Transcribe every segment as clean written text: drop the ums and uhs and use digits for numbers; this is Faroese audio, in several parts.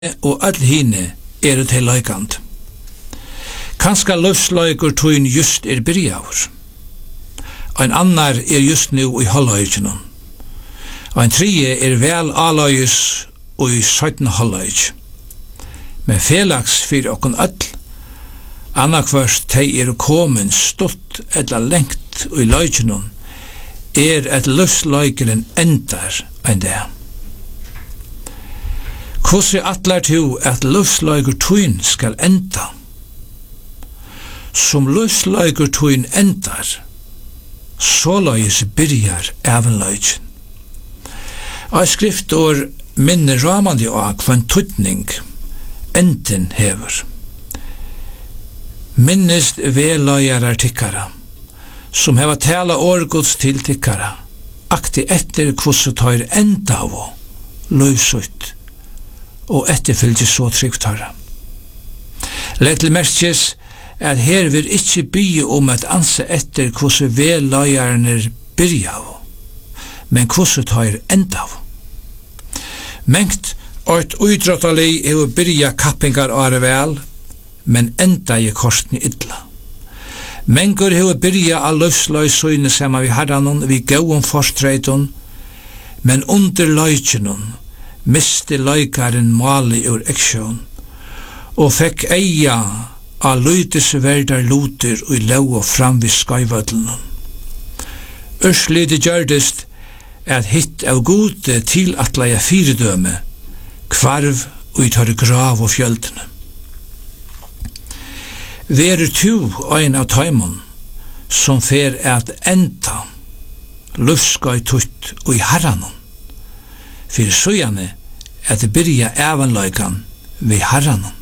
og all hine til løykand. Kanska løvsløykur tøyn just byrjaur. Ein annar just nu i halvøykinum. Ein tredje vel aløyis og i 17 halvøyk. Men felags fyrir okkun öll, annarkvørst tei komin stutt eller lengt i løykinum, at løvsløykeren endar ein dag. Hvordan atlar tu at løvsløykur tøyn skal enda? Som løvsløykur tøyn endar, såleis byrjar evenløyken. Av skriftår minner ramandi av hvan tøytning enden hever. Minnest veløyarar tikkara, som heva tala årgods til tikkara, akti etter hvordan tar enda av løvsutt, og etterfylgje så tryggtara. Legg til merkes at her vil ikkje bygge at anse etter hvordan veløyarene byrja av, men hvordan tar enda av. Mengt eit uidrottali byrja kappingar are vel, men enda i korsen illa. Mengur byrja av løvsløysøyne saman vi herranon, vi gauon forstreitun, men under løykinun miste løykaren mali ur eksjon, og fekk eia av løytisverdar luter og lau og fram vid skøyvødlunum. Ørslidi gjørdest at hitt av gode til at leia fyridøme, kvarv og i tar grav og fjöldene. Veru tu ein av taimon som fer at enda løvskøy tutt og i herranon, fyrir søgjane at byrja evanløykan vi herranon.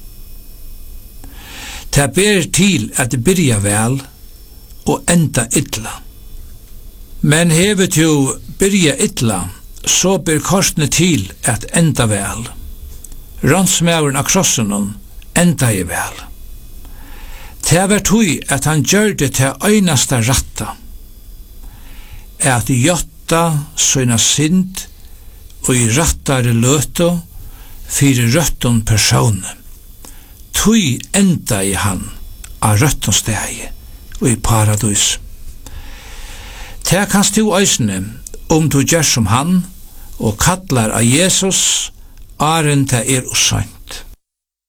Det ber til at byrja vel og enda illa. Men hevet jo byrja illa, så ber korsne til at enda vel. Ransmauren av krossenon enda i vel. Det var tui at han gjør det til øynasta ratta, at jotta søyna synd og i rattare løto fyrir røtton personer. Tui enda i han av røtton stegi og i paradis. Det kanst du eisne du gjør som han og kallar av Jesus, aren det usant.